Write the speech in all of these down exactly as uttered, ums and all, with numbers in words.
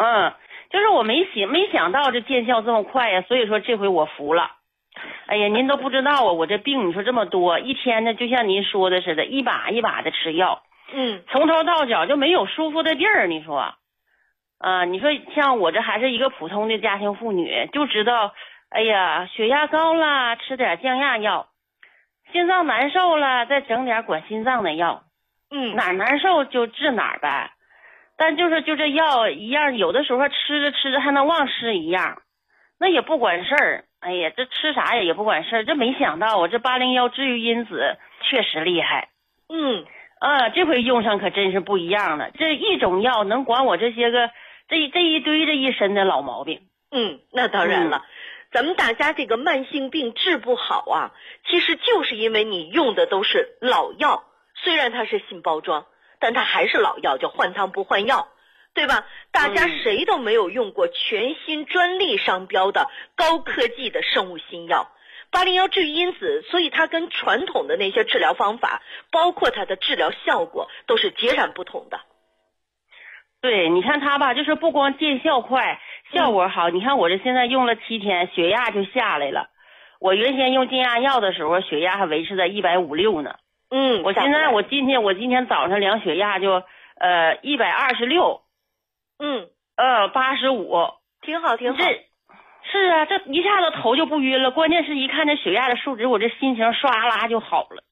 嗯，就是我没想没想到这见效这么快呀，所以说这回我服了。哎呀，您都不知道啊，我这病你说这么多，一天呢就像您说的似的，一把一把的吃药， 嗯， 从头到脚就没有舒服的地儿。你说，啊，你说像我这还是一个普通的家庭妇女，就知道，哎呀，血压高了，吃点降压药；心脏难受了，再整点管心脏的药。 嗯， 哪儿难受就治哪儿呗。但就是就这药一样，有的时候吃着吃着还能忘吃一样，那也不管事儿。哎呀，这吃啥也也不管事儿。这没想到我这八零幺治愈因子确实厉害。 嗯， 啊，这回用上可真是不一样了。这一种药能管我这些个这这一堆这一身的老毛病。 嗯，那当然了。嗯，咱们大家这个慢性病治不好啊，其实就是因为你用的都是老药，虽然它是新包装，但它还是老药，叫换汤不换药，对吧？大家谁都没有用过全新专利商标的高科技的生物新药八零幺治愈因子，所以它跟传统的那些治疗方法，包括它的治疗效果都是截然不同的。 对，你看它吧，就是不光见效快，效果好。嗯，你看我这现在用了七天，血压就下来了。我原先用降压药的时候，血压还维持在一百五六呢。 嗯， 我现在我今天我今天早上量血压就呃一百二十六， 嗯， 呃八十五， 挺好挺好。 这是啊，这一下子头就不晕了，关键是一看这血压的数值，我这心情唰啦就好了。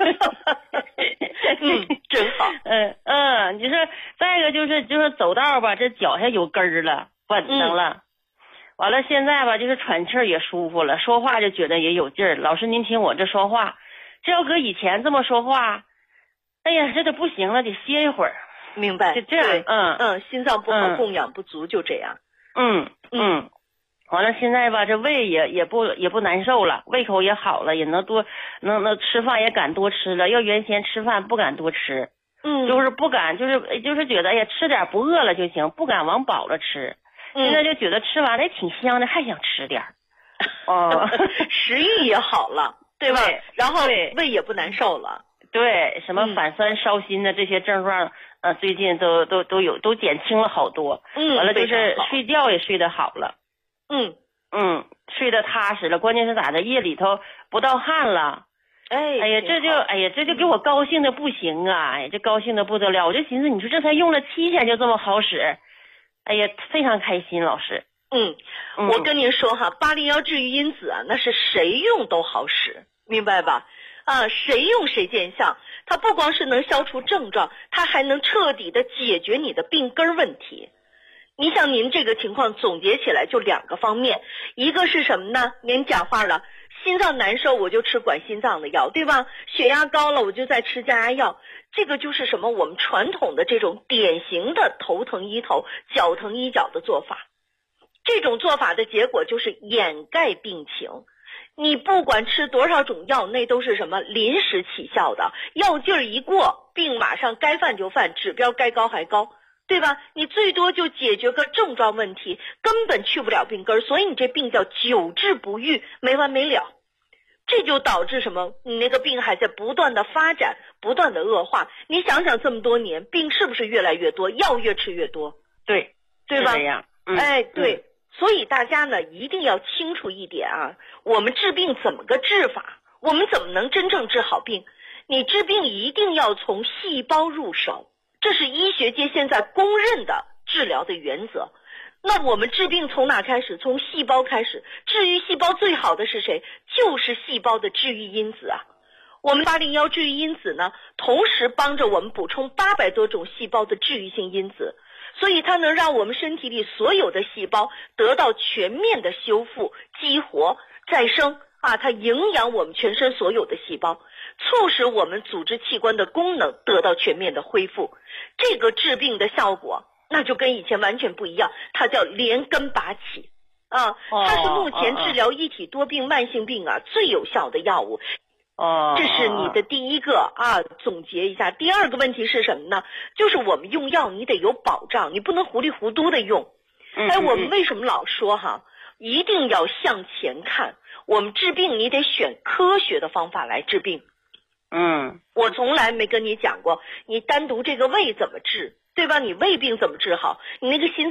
嗯，真好。 嗯嗯，你说再一个就是就是走道吧，这脚下有根儿了，稳当了。嗯，完了现在吧，就是喘气儿也舒服了，说话就觉得也有劲儿。老师您听我这说话，这要搁以前这么说话，哎呀，这都不行了，得歇一会儿。 明白？ 就这样。嗯嗯，心脏不好，嗯，供氧不足，就这样。 嗯嗯。完了，现在吧，这胃也也不也不难受了，胃口也好了，也能多能能吃饭也敢多吃了。要原先吃饭不敢多吃， 嗯， 就是不敢，就是就是觉得哎呀吃点不饿了就行，不敢往饱了吃。 嗯， 现在就觉得吃完了也挺香的，还想吃点。哦， 食欲也好了，对吧？ 对， 然后胃也不难受了。 对，什么反酸烧心的这些症状，呃，最近都都都有都减轻了好多。 嗯， 完了就是睡觉也睡得好了。 嗯嗯，睡得踏实了，关键是咋的？夜里头不盗汗了。 哎， 哎呀，这就哎呀，这就给我高兴的不行啊！哎呀，这高兴的不得了，我就寻思，你说这才用了七天就这么好使，哎呀，非常开心，老师。 嗯， 嗯我跟您说哈，八零幺治愈因子啊，那是谁用都好使，明白吧？啊，谁用谁见效。它不光是能消除症状，它还能彻底的解决你的病根问题。你像您这个情况总结起来就两个方面，一个是什么呢？您讲话了，心脏难受我就吃管心脏的药，对吧？血压高了我就再吃降压药，这个就是什么？我们传统的这种典型的头疼医头，脚疼医脚的做法。这种做法的结果就是掩盖病情。你不管吃多少种药，那都是什么临时起效的，药劲儿一过，病马上该犯就犯，指标该高还高。对吧？你最多就解决个症状问题，根本去不了病根，所以你这病叫久治不愈，没完没了。这就导致什么？你那个病还在不断的发展，不断的恶化。你想想这么多年，病是不是越来越多，药越吃越多？ 对， 对吧？ 这样。嗯、 哎，对、嗯。所以大家呢一定要清楚一点啊，我们治病怎么个治法？我们怎么能真正治好病？你治病一定要从细胞入手。这是医学界现在公认的治疗的原则。那我们治病从哪开始？从细胞开始。治愈细胞最好的是谁？就是细胞的治愈因子啊。我们八零幺治愈因子呢，同时帮着我们补充八百多种细胞的治愈性因子，所以它能让我们身体里所有的细胞得到全面的修复、激活、再生啊，它营养我们全身所有的细胞，促使我们组织器官的功能得到全面的恢复。这个治病的效果那就跟以前完全不一样，它叫连根拔起啊，它是目前治疗一体多病慢性病啊最有效的药物。 哦， 这是你的第一个啊，总结一下。第二个问题是什么呢？就是我们用药你得有保障，你不能糊里糊涂的用。哎，我们为什么老说哈，一定要向前看？我们治病你得选科学的方法来治病。 嗯， 我从来没跟你讲过，你单独这个胃怎么治，对吧？你胃病怎么治好？你那个心